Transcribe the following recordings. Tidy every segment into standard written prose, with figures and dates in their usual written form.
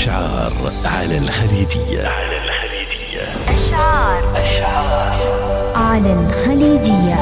أشعار على الخليجية. أشعار على الخليجية.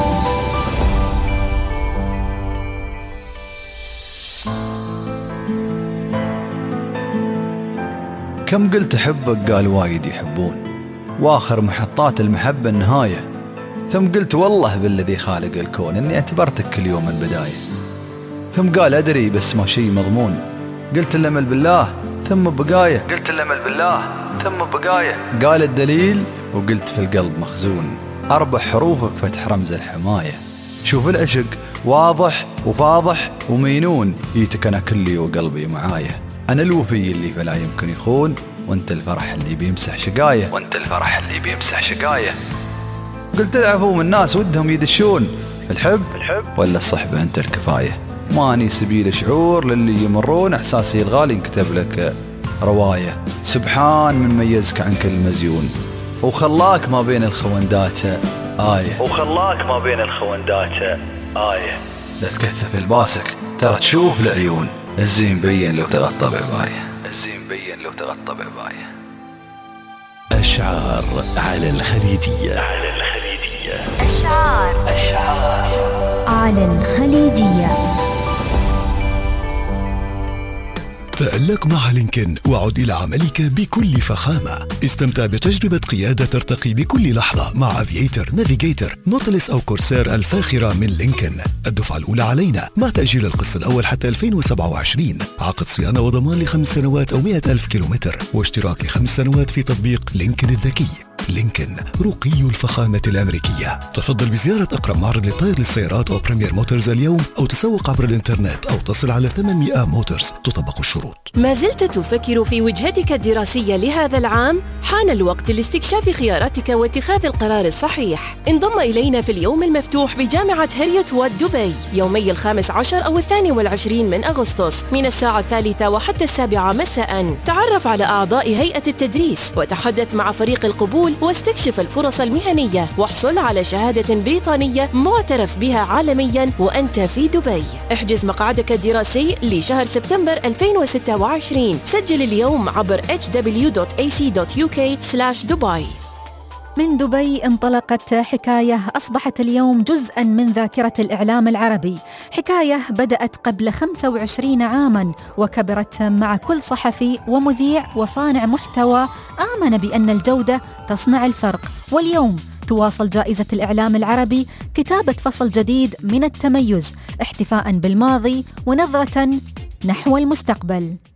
كم قلت أحبك قال وايد يحبون، وآخر محطات المحبة النهاية. ثم قلت والله بالذي خالق الكون إني اعتبرتك كل يوم البداية. ثم قال أدري بس ما شي مضمون، قلت الأمل بالله ثم بقاية، قلت الأمل بالله ثم بقاية. قال الدليل وقلت في القلب مخزون، أربع حروفك فتح رمز الحماية. شوف العشق واضح وفاضح ومينون، جيتك أنا كلي وقلبي معايا. أنا الوفي اللي فلا يمكن يخون، وانت الفرح اللي بيمسح شقاية، وانت الفرح اللي بيمسح شقاية. قلت العفو من الناس ودهم يدشون، الحب ولا الصحبة انت الكفاية. ماني سبيل شعور للي يمرون، احساسي الغالي انكتب لك رواية. سبحان من ميزك عن كل مزيون، وخلاك ما بين الخوندات آية، وخلاك ما بين الخوندات آية. لا تكثف الباسك ترى تشوف العيون، الزين بين لو تغطى بعباية، الزين بين لو تغطى بعباية. أشعار على الخليجية. أشعار على الخليجية. تألق مع لينكن وعد إلى عملك بكل فخامة. استمتع بتجربة قيادة ترتقي بكل لحظة مع أفييتر، نافيجيتر، نوتلس أو كورسير الفاخرة من لينكن. الدفعة الأولى علينا مع تأجيل القسط الأول حتى 2027. عقد صيانة وضمان ل5 سنوات أو 100,000 كيلومتر، واشتراك ل5 سنوات في تطبيق لينكن الذكي. لينكن، رقي الفخامة الأمريكية. تفضل بزيارة أقرب معرض للطائر للسيارات أو بريمير موتورز اليوم، أو تسوق عبر الإنترنت، أو تصل على 800 موتورز. تطبق الشروط. ما زلت تفكر في وجهتك الدراسية لهذا العام؟ حان الوقت لاستكشاف خياراتك واتخاذ القرار الصحيح. انضم إلينا في اليوم المفتوح بجامعة هريوت واد دبي يومي 15 أو 22 من أغسطس من الساعة 3 وحتى 7 مساء. تعرف على أعضاء هيئة التدريس وتحدث مع فريق القبول واستكشف الفرص المهنية، واحصل على شهادة بريطانية معترف بها عالميا وأنت في دبي. احجز مقعدك الدراسي لشهر سبتمبر 2026. سجل اليوم عبر hw.ac.uk/دبي. من دبي انطلقت حكاية أصبحت اليوم جزءاً من ذاكرة الإعلام العربي. حكاية بدأت قبل 25 عاماً وكبرت مع كل صحفي ومذيع وصانع محتوى آمن بأن الجودة تصنع الفرق. واليوم تواصل جائزة الإعلام العربي كتابة فصل جديد من التميز، احتفاءً بالماضي ونظرة نحو المستقبل.